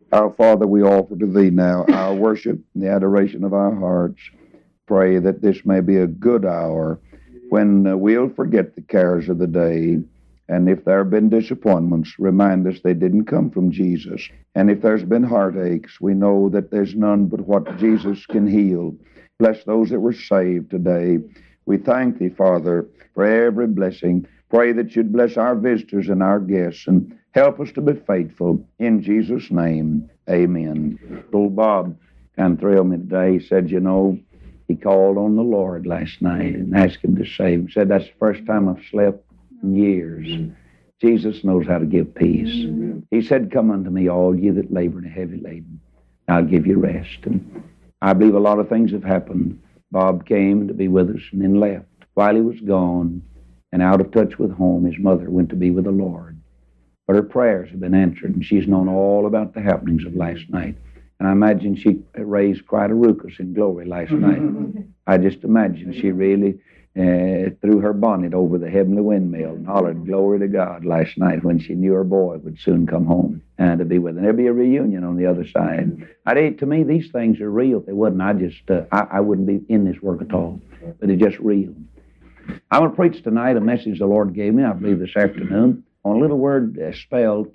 Our Father, we offer to Thee now our worship and the adoration of our hearts. Pray that this may be a good hour when we'll forget the cares of the day. And if there have been disappointments, remind us they didn't come from Jesus. And if there's been heartaches, we know that there's none but what Jesus can heal. Bless those that were saved today. We thank Thee, Father, for every blessing. Pray that You'd bless our visitors and our guests and help us to be faithful. In Jesus' name, amen. Old Bob kind of thrilled me today. He said, he called on the Lord last night and asked Him to save him. He said, that's the first time I've slept in years. Jesus knows how to give peace. He said, come unto me, all ye that labor and are heavy laden. I'll give you rest. And I believe a lot of things have happened. Bob came to be with us and then left. While he was gone and out of touch with home, his mother went to be with the Lord. But her prayers have been answered, and she's known all about the happenings of last night. And I imagine she raised quite a ruckus in glory last night. I just imagine she really threw her bonnet over the heavenly windmill and hollered glory to God last night when she knew her boy would soon come home to be with her. And there'll be a reunion on the other side. To me, these things are real. If they wasn't, I wouldn't be in this work at all. But they're just real. I want to preach tonight a message the Lord gave me, I believe this afternoon, on a little word spelled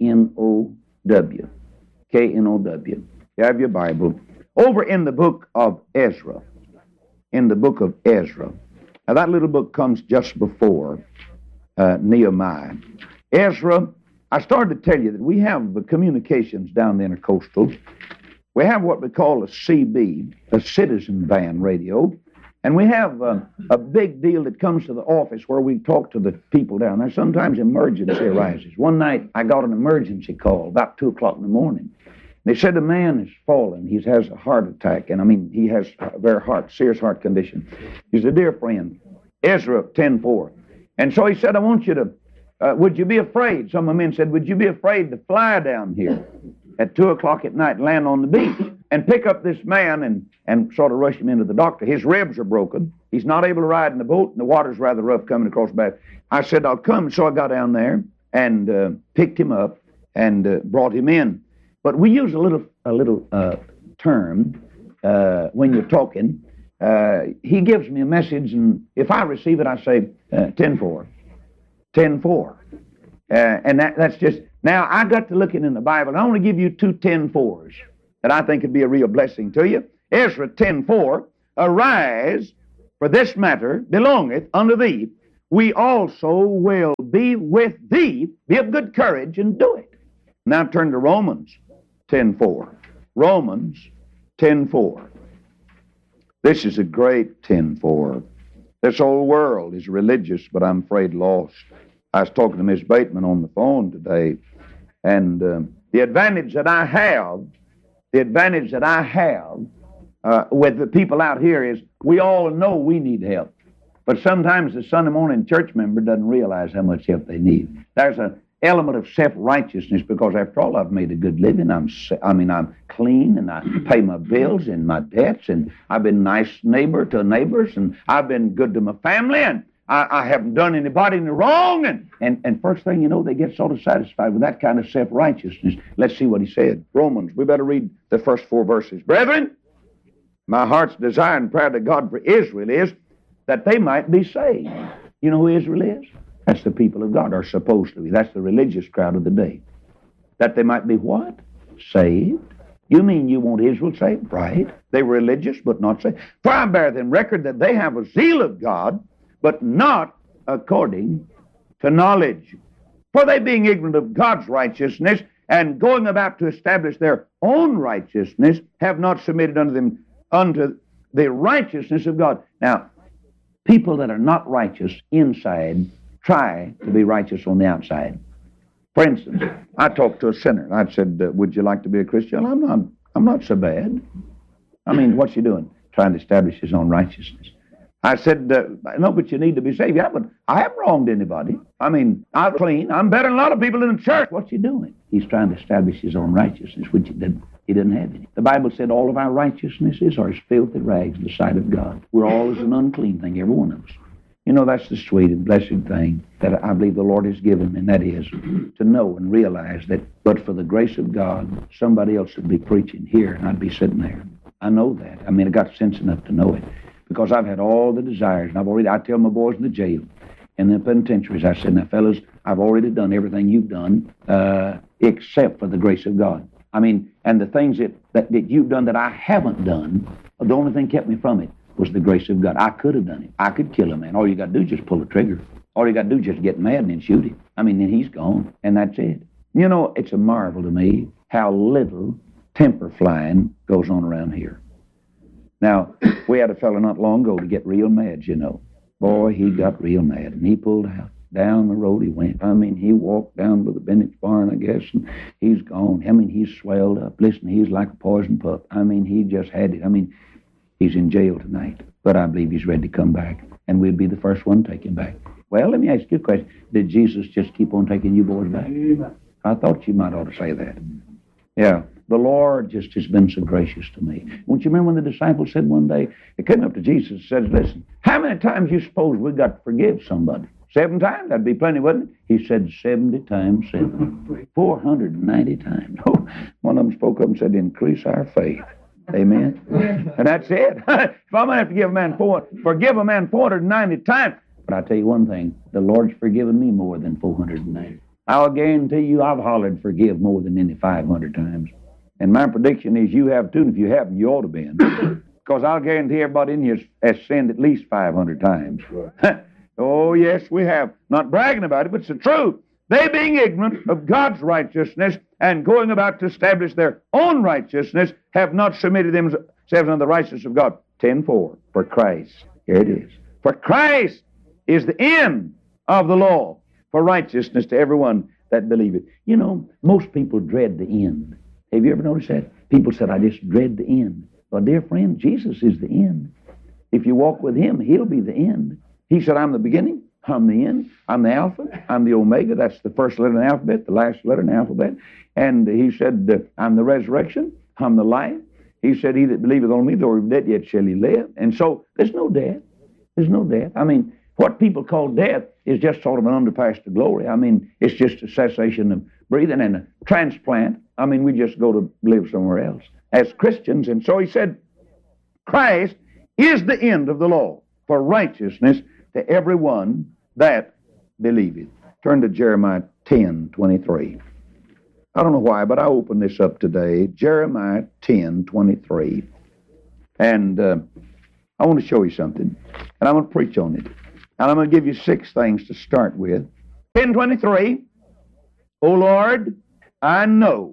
K-N-O-W. K-N-O-W. You have your Bible. Over in the book of Ezra. In the book of Ezra. Now that little book comes just before Nehemiah. Ezra, I started to tell you that we have the communications down the intercoastal. We have what we call a CB, a citizen band radio. And we have a big deal that comes to the office where we talk to the people down there. Sometimes emergency arises. One night I got an emergency call about 2 o'clock in the morning. They said a man has fallen. He has a heart attack. And he has a very serious heart condition. He's a dear friend, Ezra 10:4. And so he said, I want you to, would you be afraid? Some of the men said, would you be afraid to fly down here at 2 o'clock at night and land on the beach and pick up this man and sort of rush him into the doctor? His ribs are broken. He's not able to ride in the boat, and the water's rather rough coming across the back. I said, I'll come. So I got down there and picked him up and brought him in. But we use a little term when you're talking. He gives me a message, and if I receive it, I say 10-4. 10-4. And that's just... Now, I got to looking in the Bible, and I want to give you 2 10-4s that I think would be a real blessing to you. Ezra 10:4, arise, for this matter belongeth unto thee. We also will be with thee. Be of good courage and do it. Now turn to Romans 10:4. Romans 10:4. This is a great 10:4. This old world is religious, but I'm afraid lost. I was talking to Miss Bateman on the phone today, and the advantage that I have with the people out here is we all know we need help. But sometimes the Sunday morning church member doesn't realize how much help they need. There's an element of self-righteousness because after all, I've made a good living. I'm clean, and I pay my bills and my debts, and I've been nice neighbor to neighbors, and I've been good to my family, and I haven't done anybody any wrong. And first thing you know, they get sort of satisfied with that kind of self-righteousness. Let's see what he said. Romans, we better read the first 4 verses. Brethren, my heart's desire and prayer to God for Israel is that they might be saved. You know who Israel is? That's the people of God, are supposed to be. That's the religious crowd of the day. That they might be what? Saved. You mean you want Israel saved? Right. They were religious, but not saved. For I bear them record that they have a zeal of God, but not according to knowledge. For they being ignorant of God's righteousness, and going about to establish their own righteousness, have not submitted unto the righteousness of God. Now, people that are not righteous inside try to be righteous on the outside. For instance, I talked to a sinner, and I said, would you like to be a Christian? I'm not so bad. What's he doing? Trying to establish his own righteousness. I said, no, but you need to be saved. Yeah, but I haven't wronged anybody. I'm clean. I'm better than a lot of people in the church. What's he doing? He's trying to establish his own righteousness, which he didn't have any. The Bible said all of our righteousnesses are as filthy rags in the sight of God. We're all as an unclean thing, every one of us. You know, that's the sweet and blessed thing that I believe the Lord has given me, and that is to know and realize that but for the grace of God, somebody else would be preaching here, and I'd be sitting there. I know that. I mean, I got sense enough to know it because I've had all the desires, and I tell my boys in the jail, in the penitentiaries, I said, now, fellas, I've already done everything you've done except for the grace of God. I mean, and the things that you've done that I haven't done, the only thing kept me from it was the grace of God. I could have done it. I could kill a man. All you got to do is just pull the trigger. All you got to do is just get mad and then shoot him. I mean, then he's gone, and that's it. You know, it's a marvel to me how little temper flying goes on around here. Now, we had a fellow not long ago to get real mad, you know. Boy, he got real mad, and he pulled out. Down the road he went. I mean, he walked down to the Bennett's barn, I guess, and he's gone. I mean, he's swelled up. Listen, he's like a poison pup. I mean, he just had it. I mean, he's in jail tonight, but I believe he's ready to come back, and we'll be the first one to take him back. Well, let me ask you a question. Did Jesus just keep on taking you boys back? I thought you might ought to say that. Yeah, the Lord just has been so gracious to me. Don't you remember when the disciples said one day, they came up to Jesus and said, listen, how many times you suppose we got to forgive somebody? 7 times? That'd be plenty, wouldn't it? He said 70 times 7. 490 times. Oh, one of them spoke up and said, increase our faith. Amen. And that's it. If I'm going to have to forgive a man 490 times. But I tell you one thing, the Lord's forgiven me more than 490. I'll guarantee you I've hollered forgive more than any 500 times. And my prediction is you have too, and if you haven't, you ought to be. Because I'll guarantee everybody in here has sinned at least 500 times. Oh, yes, we have. Not bragging about it, but it's the truth. They being ignorant of God's righteousness and going about to establish their own righteousness have not submitted themselves unto the righteousness of God. 10:4. For Christ. Here it is. For Christ is the end of the law for righteousness to everyone that believeth. You know, most people dread the end. Have you ever noticed that? People said, I just dread the end. Well, dear friend, Jesus is the end. If you walk with Him, He'll be the end. He said, I'm the beginning, I'm the end, I'm the Alpha, I'm the Omega. That's the first letter in the alphabet, the last letter in the alphabet. And He said, I'm the resurrection, I'm the life. He said, he that believeth on me, though he be dead, yet shall he live. And so there's no death. There's no death. I mean, what people call death is just sort of an underpass to glory. I mean, it's just a cessation of breathing and a transplant. I mean, we just go to live somewhere else as Christians. And so He said, Christ is the end of the law for righteousness to everyone that believeth. Turn to Jeremiah 10:23. I don't know why, but I opened this up today. Jeremiah 10:23. And I want to show you something. And I'm going to preach on it. And I'm going to give you 6 things to start with. 10:23. O Lord, I know.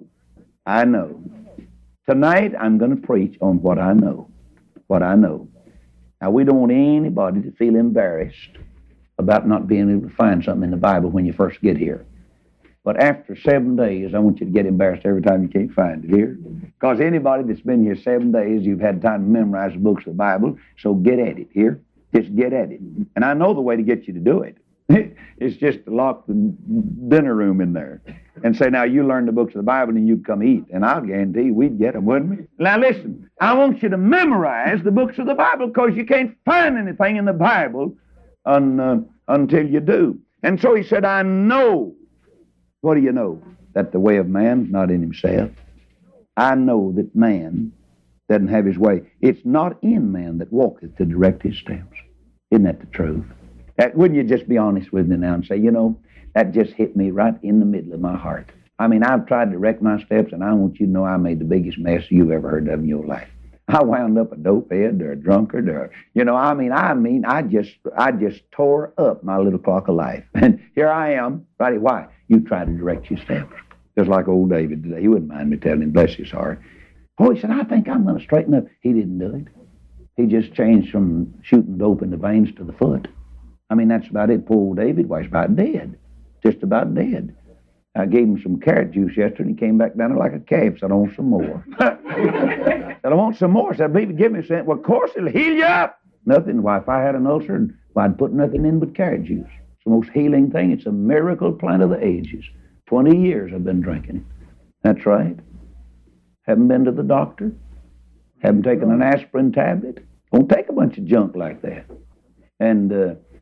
Tonight I'm going to preach on what I know. What I know. Now, we don't want anybody to feel embarrassed about not being able to find something in the Bible when you first get here. But after 7 days, I want you to get embarrassed every time you can't find it here. Because anybody that's been here 7 days, you've had time to memorize the books of the Bible, so get at it here. Just get at it. And I know the way to get you to do it. It's just to lock the dinner room in there and say, now you learn the books of the Bible and you come eat. And I'll guarantee we'd get them, wouldn't we? Now listen, I want you to memorize the books of the Bible because you can't find anything in the Bible until you do. And so He said, I know. What do you know? That the way of man's not in himself. I know that man doesn't have his way. It's not in man that walketh to direct his steps. Isn't that the truth? Wouldn't you just be honest with me now and say, you know, that just hit me right in the middle of my heart. I mean, I've tried to direct my steps, and I want you to know I made the biggest mess you've ever heard of in your life. I wound up a dopehead or a drunkard or, I just tore up my little clock of life. And here I am, right? Why? You try to direct your steps. Just like old David today. He wouldn't mind me telling him, bless his heart. Oh, he said, I think I'm going to straighten up. He didn't do it. He just changed from shooting dope in the veins to the foot. I mean, that's about it. Poor old David was about dead. Just about dead. I gave him some carrot juice yesterday, and he came back down there like a calf. Said, I want some more. Said, I want some more. Said, I believe it, give me some. Well, of course, it'll heal you up. Nothing. Why, if I had an ulcer, I'd put nothing in but carrot juice. It's the most healing thing. It's a miracle plant of the ages. 20 years I've been drinking it. That's right. Haven't been to the doctor. Haven't taken an aspirin tablet. Don't take a bunch of junk like that. And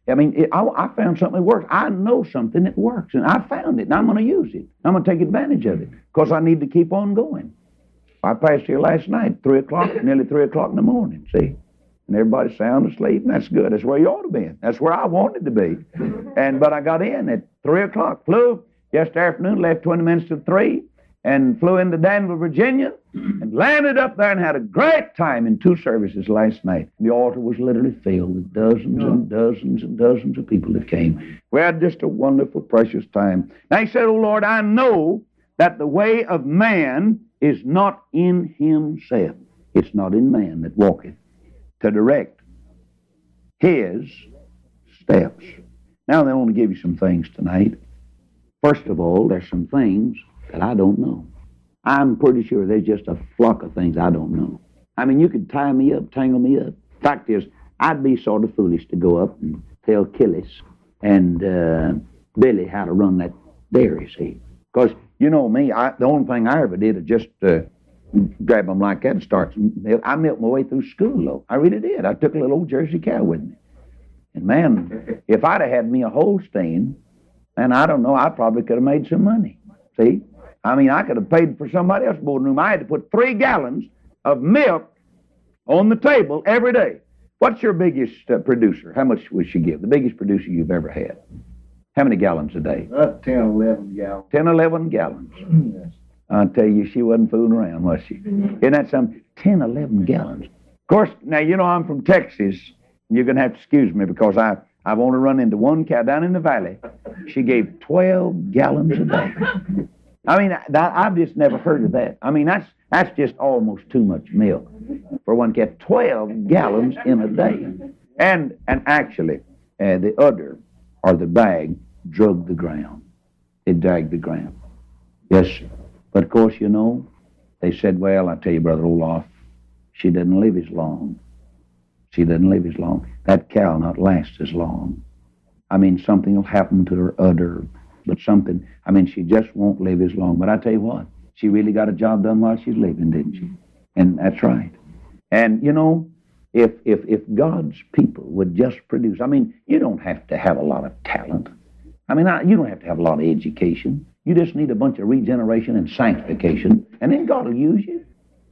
I mean, I found something that works. I know something that works, and I found it, and I'm going to use it. I'm going to take advantage of it because I need to keep on going. I passed here last night, 3 o'clock, nearly 3 o'clock in the morning, see? And everybody's sound asleep, and that's good. That's where you ought to be. That's where I wanted to be. But I got in at 3 o'clock, flew yesterday afternoon, left 20 minutes to 3, and flew into Danville, Virginia, and landed up there and had a great time in 2 services last night. The altar was literally filled with dozens and dozens and dozens of people that came. We had just a wonderful, precious time. Now he said, "Oh Lord, I know that the way of man is not in himself. It's not in man that walketh to direct his steps." Now I want to give you some things tonight. First of all, there's some things that I don't know. I'm pretty sure there's just a flock of things I don't know. I mean, you could tie me up, tangle me up. Fact is, I'd be sort of foolish to go up and tell Killis and Billy how to run that dairy, see? Because, you know me, the only thing I ever did is just grab them like that and start some milk. I milked my way through school, though. I really did. I took a little old Jersey cow with me. And, man, if I'd have had me a Holstein, and I don't know, I probably could have made some money, see? I mean, I could have paid for somebody else's boarding room. I had to put 3 gallons of milk on the table every day. What's your biggest producer? How much would she give? The biggest producer you've ever had? How many gallons a day? 10, 11 gallons. 10, 11 gallons. Yes. I'll tell you, she wasn't fooling around, was she? Isn't that something? 10, 11 gallons. Of course, now, you know, I'm from Texas. You're going to have to excuse me because I've only run into one cow down in the valley. She gave 12 gallons a day. I mean, I've just never heard of that. I mean, that's just almost too much milk for one cat. 12 gallons in a day. And actually, the udder or the bag drug the ground. It dragged the ground. Yes, sir. But of course, you know, they said, well, I tell you, Brother Olaf, she doesn't live as long. She doesn't live as long. That cow not last as long. I mean, something will happen to her udder, but something, I mean, she just won't live as long. But I tell you what, she really got a job done while she's living, didn't she? And that's right. And, you know, if God's people would just produce, I mean, you don't have to have a lot of talent. I mean, you don't have to have a lot of education. You just need a bunch of regeneration and sanctification, and then God will use you.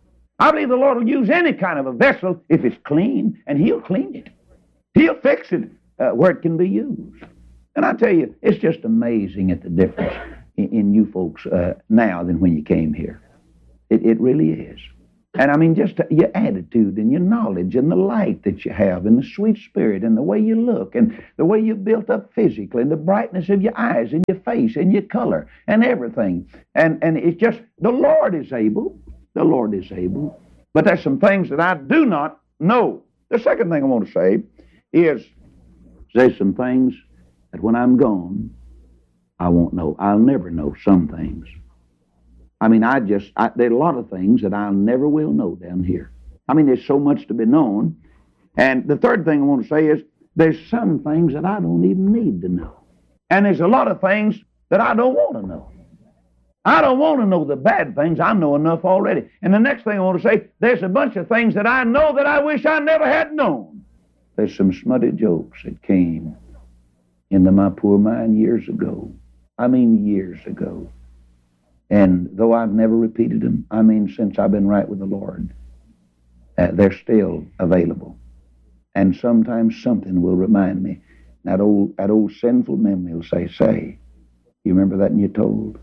I believe the Lord will use any kind of a vessel if it's clean, and He'll clean it. He'll fix it where it can be used. And I tell you, it's just amazing at the difference in you folks now than when you came here. It really is. And I mean, just your attitude and your knowledge and the light that you have and the sweet spirit and the way you look and the way you're built up physically and the brightness of your eyes and your face and your color and everything. And it's just, the Lord is able. The Lord is able. But there's some things that I do not know. The second thing I want to say is there's some things that when I'm gone, I won't know. I'll never know some things. I mean, there are a lot of things that I never will know down here. I mean, there's so much to be known. And the third thing I want to say is there's some things that I don't even need to know. And there's a lot of things that I don't want to know. I don't want to know the bad things. I know enough already. And the next thing I want to say, there's a bunch of things that I know that I wish I never had known. There's some smutty jokes that came into my poor mind years ago. I mean, years ago. And though I've never repeated them, I mean, since I've been right with the Lord, they're still available. And sometimes something will remind me. That old sinful memory will say, you remember that and you told?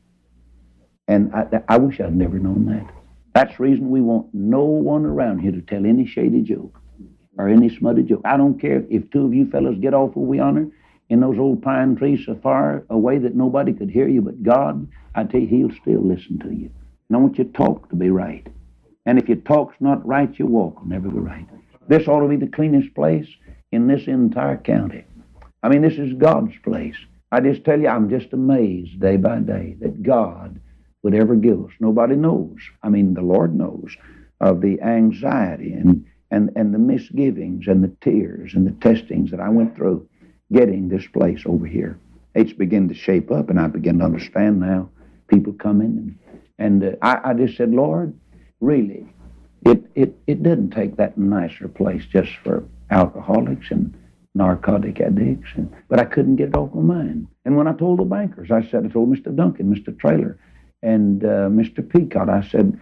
And I wish I'd never known that. That's the reason we want no one around here to tell any shady joke or any smutty joke. I don't care if 2 of you fellows get off over yonder in those old pine trees so far away that nobody could hear you but God. I tell you, He'll still listen to you. And I want your talk to be right. And if your talk's not right, your walk will never be right. This ought to be the cleanest place in this entire county. I mean, this is God's place. I just tell you, I'm just amazed day by day that God would ever give us. Nobody knows. I mean, the Lord knows of the anxiety and the misgivings and the tears and the testings that I went through getting this place over here. It's beginning to shape up, and I begin to understand now. People come in, and I just said, Lord, really, it doesn't take that nicer place just for alcoholics and narcotic addicts, but I couldn't get it off my mind. And when I told the bankers, I told Mr. Duncan, Mr. Traylor, and Mr. Peacock, I said,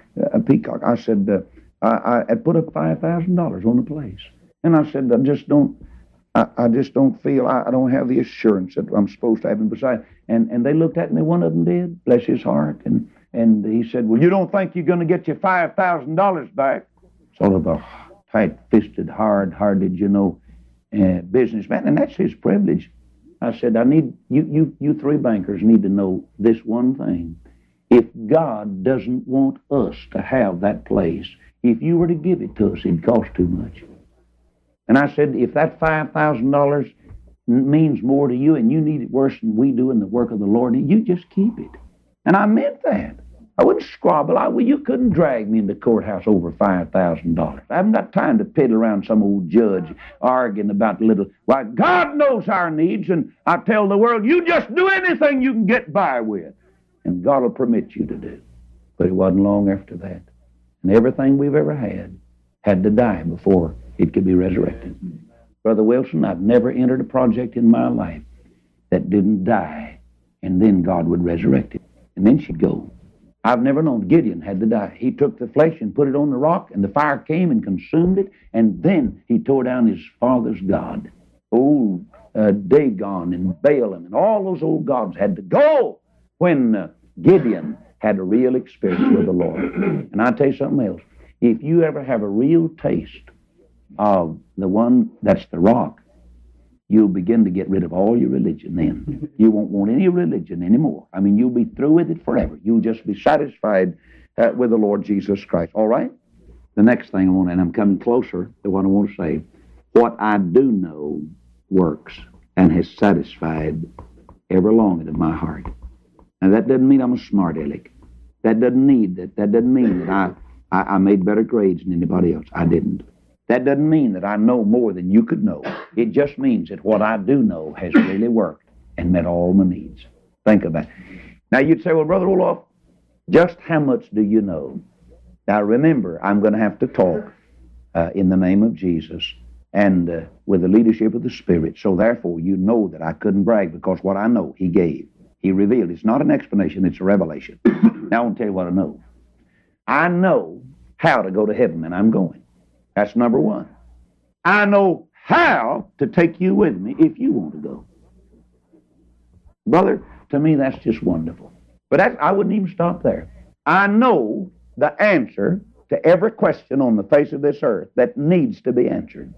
I had put up $5,000 on the place. And I said, I just don't feel, I don't have the assurance that I'm supposed to have him beside. And they looked at me, one of them did, bless his heart, and he said, well, you don't think you're going to get your $5,000 back? Sort of a tight-fisted, hard-hearted, businessman, and that's his privilege. I said, I need, you three bankers need to know this one thing. If God doesn't want us to have that place, if you were to give it to us, it'd cost too much. And I said, if that $5,000 means more to you and you need it worse than we do in the work of the Lord, you just keep it. And I meant that. I wouldn't squabble. You couldn't drag me into the courthouse over $5,000. I haven't got time to piddle around some old judge arguing about little. Why, God knows our needs, and I tell the world, you just do anything you can get by with, and God will permit you to do. But it wasn't long after that. And everything we've ever had to die before it could be resurrected. Brother Wilson, I've never entered a project in my life that didn't die, and then God would resurrect it. And then she'd go. I've never known Gideon had to die. He took the flesh and put it on the rock, and the fire came and consumed it, and then he tore down his father's God. Old Dagon and Balaam and all those old gods had to go when Gideon had a real experience with the Lord. And I'll tell you something else. If you ever have a real taste of the one that's the rock, you'll begin to get rid of all your religion then. You won't want any religion anymore. I mean, you'll be through with it forever. You'll just be satisfied with the Lord Jesus Christ. All right? The next thing I want, and I'm coming closer to what I want to say, what I do know works and has satisfied every longing of my heart. Now, that doesn't mean I'm a smart aleck. That doesn't mean that I made better grades than anybody else. I didn't. That doesn't mean that I know more than you could know. It just means that what I do know has really worked and met all my needs. Think about it. Now you'd say, well, Brother Olaf, just how much do you know? Now remember, I'm going to have to talk in the name of Jesus and with the leadership of the Spirit. So therefore, you know that I couldn't brag because what I know, He gave. He revealed. It's not an explanation, it's a revelation. Now I want to tell you what I know. I know how to go to heaven, and I'm going. That's number one. I know how to take you with me if you want to go. Brother, to me that's just wonderful. But I wouldn't even stop there. I know the answer to every question on the face of this earth that needs to be answered.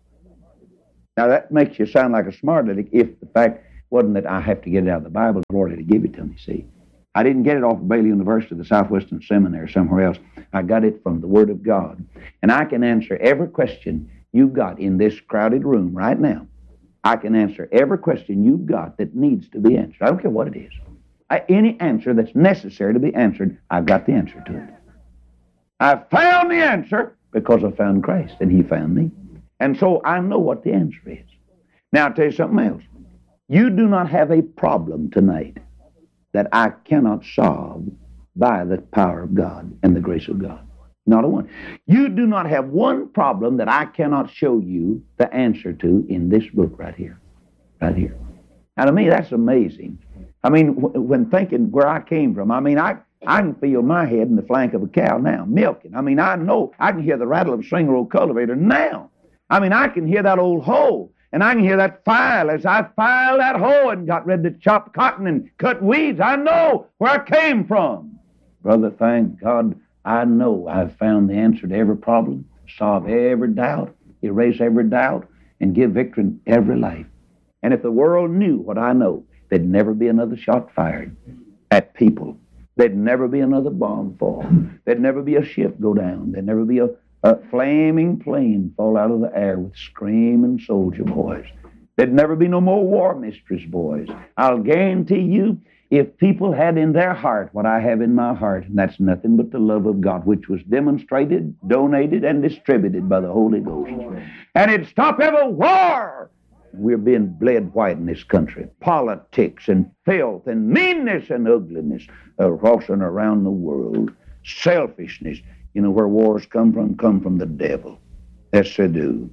Now that makes you sound like a smart aleck if the fact wasn't that I have to get it out of the Bible. The Lord had to give it to me, see. I didn't get it off of Baylor University, the Southwestern Seminary, somewhere else. I got it from the Word of God. And I can answer every question you've got in this crowded room right now. I can answer every question you've got that needs to be answered. I don't care what it is. Any answer that's necessary to be answered, I've got the answer to it. I found the answer because I found Christ, and He found me. And so I know what the answer is. Now I'll tell you something else. You do not have a problem tonight that I cannot solve by the power of God and the grace of God. Not a one. You do not have one problem that I cannot show you the answer to in this book right here. Right here. Now to me, that's amazing. I mean, when thinking where I came from, I mean, I can feel my head in the flank of a cow now, milking. I mean, I know I can hear the rattle of a single-row cultivator now. I mean, I can hear that old hoe. And I can hear that file as I filed that hoe and got ready to chop cotton and cut weeds. I know where I came from. Brother, thank God, I know I've found the answer to every problem, solve every doubt, erase every doubt, and give victory in every life. And if the world knew what I know, there'd never be another shot fired at people. There'd never be another bomb fall. There'd never be a ship go down. There'd never be a flaming plane fall out of the air with screaming soldier boys. There'd never be no more war mistress boys. I'll guarantee you, if people had in their heart what I have in my heart, and that's nothing but the love of God, which was demonstrated, donated, and distributed by the Holy Ghost. And it'd stop every war. We're being bled white in this country. Politics and filth and meanness and ugliness are crossing around the world. Selfishness. You know where wars come from? Come from the devil. Yes, they do.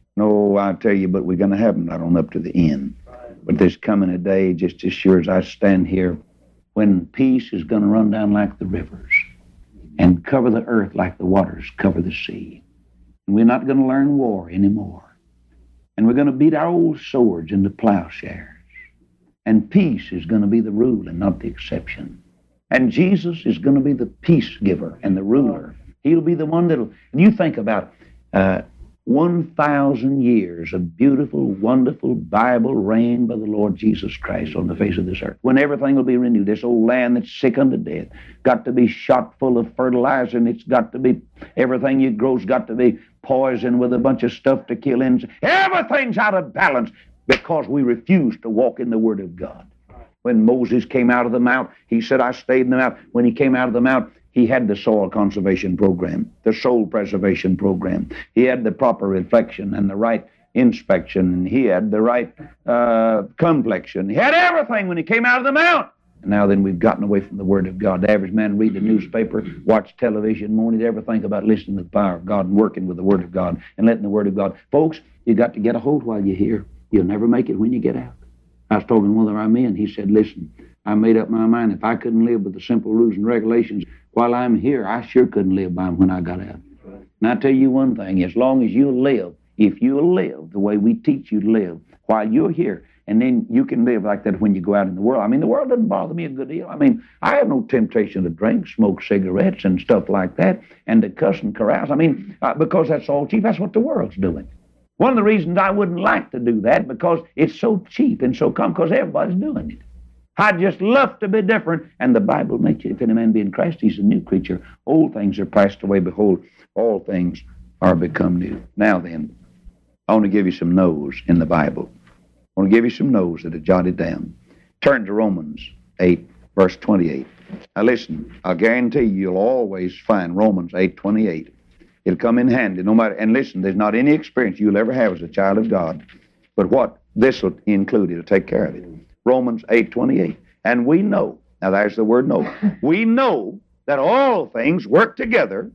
No, I tell you, but we're going to have them right on up to the end. But there's coming a day, just as sure as I stand here, when peace is going to run down like the rivers and cover the earth like the waters cover the sea. And we're not going to learn war anymore. And we're going to beat our old swords into plowshares. And peace is going to be the rule and not the exception. And Jesus is going to be the peace giver and the ruler. He'll be the one that'll... And you think about 1,000 years of beautiful, wonderful Bible reign by the Lord Jesus Christ on the face of this earth, when everything will be renewed. This old land that's sick unto death, got to be shot full of fertilizer, and it's got to be, everything you grow's got to be poisoned with a bunch of stuff to kill insects. Everything's out of balance because we refuse to walk in the Word of God. When Moses came out of the mount, he said, I stayed in the mount. When he came out of the mount, he had the soil conservation program, the soul preservation program. He had the proper reflection and the right inspection, and he had the right complexion. He had everything when he came out of the mount. And now then we've gotten away from the Word of God. The average man read the newspaper, watch television, won't ever think about listening to the power of God and working with the Word of God and letting the Word of God. Folks, you got to get a hold while you're here. You'll never make it when you get out. I was talking to one of our men. He said, listen, I made up my mind if I couldn't live with the simple rules and regulations while I'm here, I sure couldn't live by them when I got out. And I tell you one thing, as long as you live, if you'll live the way we teach you to live while you're here, and then you can live like that when you go out in the world. I mean, the world doesn't bother me a good deal. I mean, I have no temptation to drink, smoke cigarettes and stuff like that, and to cuss and carouse. I mean, because that's all cheap. That's what the world's doing. One of the reasons I wouldn't like to do that, because it's so cheap and so common, because everybody's doing it. I'd just love to be different. And the Bible makes it, if any man be in Christ, he's a new creature. Old things are passed away. Behold, all things are become new. Now then, I want to give you some no's in the Bible. I want to give you some no's that are jotted down. Turn to Romans 8, verse 28. Now listen, I guarantee you'll always find Romans 8:28. It'll come in handy, no matter. And listen, there's not any experience you'll ever have as a child of God, but what this will include, it'll take care of it. Romans 8:28. And we know, now there's the word know, we know that all things work together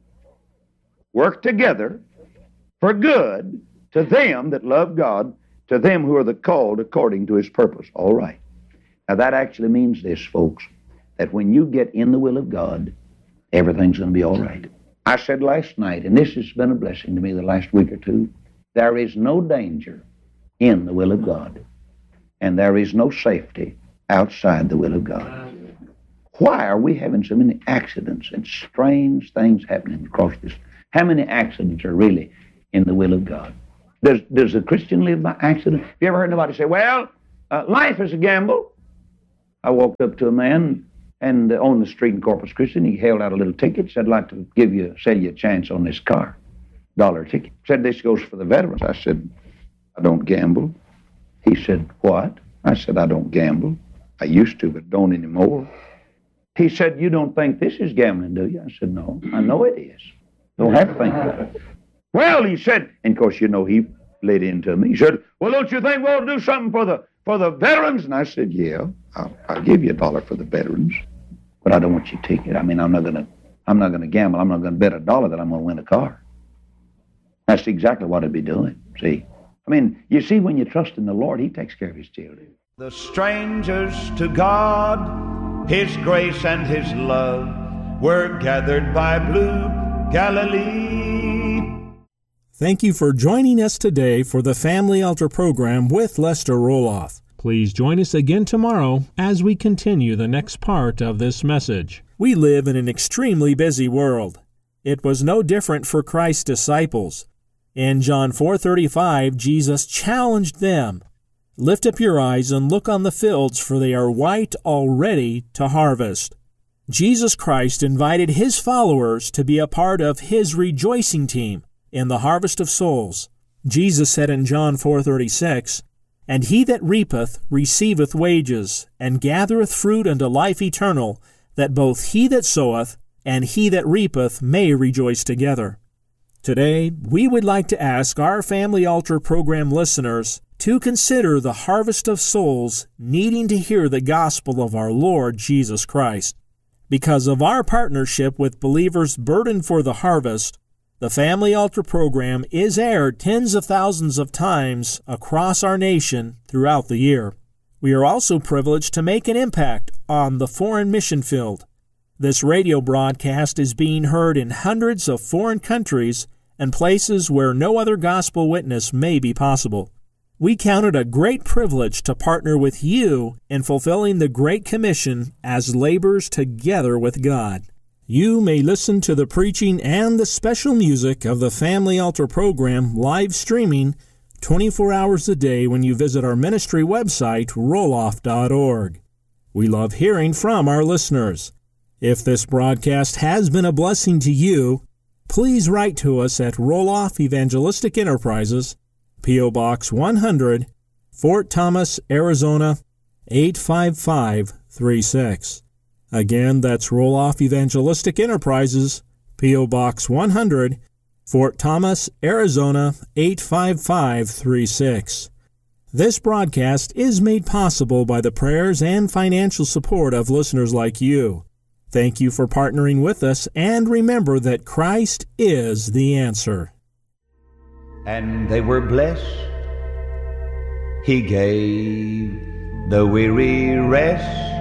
for good to them that love God, to them who are the called according to His purpose. All right. Now that actually means this, folks, that when you get in the will of God, everything's going to be all right. I said last night, and this has been a blessing to me the last week or two, there is no danger in the will of God, and there is no safety outside the will of God. Why are we having so many accidents and strange things happening across this? How many accidents are really in the will of God? Does a Christian live by accident? Have you ever heard anybody say, well, life is a gamble? I walked up to a man and on the street in Corpus Christi, he held out a little ticket, said, I'd like to sell you a chance on this car. $1 ticket. Said, this goes for the veterans. I said, I don't gamble. He said, what? I said, I don't gamble. I used to, but don't anymore. He said, you don't think this is gambling, do you? I said, no, I know it is. Don't have to think about it. Well, he said, and of course, you know, he laid into me. He said, well, don't you think we'll do something for the veterans? And I said, yeah, I'll give you $1 for the veterans, but I don't want your ticket. I mean, I'm not gonna gamble. I'm not gonna bet $1 that I'm gonna win a car. That's exactly what I'd be doing. See, I mean, you see, when you trust in the Lord, He takes care of His children. The strangers to God, His grace and His love were gathered by blue Galilee. Thank you for joining us today for the Family Altar program with Lester Roloff. Please join us again tomorrow as we continue the next part of this message. We live in an extremely busy world. It was no different for Christ's disciples. In John 4:35, Jesus challenged them, lift up your eyes and look on the fields, for they are white already to harvest. Jesus Christ invited His followers to be a part of His rejoicing team in the harvest of souls. Jesus said in John 4:36, and he that reapeth receiveth wages, and gathereth fruit unto life eternal, that both he that soweth and he that reapeth may rejoice together. Today, we would like to ask our Family Altar program listeners to consider the harvest of souls needing to hear the gospel of our Lord Jesus Christ. Because of our partnership with Believers Burdened for the Harvest, The Family Altar program is aired tens of thousands of times across our nation throughout the year. We are also privileged to make an impact on the foreign mission field. This radio broadcast is being heard in hundreds of foreign countries and places where no other gospel witness may be possible. We count it a great privilege to partner with you in fulfilling the Great Commission as laborers together with God. You may listen to the preaching and the special music of the Family Altar program live streaming 24 hours a day when you visit our ministry website, roloff.org. We love hearing from our listeners. If this broadcast has been a blessing to you, please write to us at Roloff Evangelistic Enterprises, P.O. Box 100, Fort Thomas, Arizona, 85536. Again, that's Roloff Evangelistic Enterprises, P.O. Box 100, Fort Thomas, Arizona, 85536. This broadcast is made possible by the prayers and financial support of listeners like you. Thank you for partnering with us, and remember that Christ is the answer. And they were blessed. He gave the weary rest.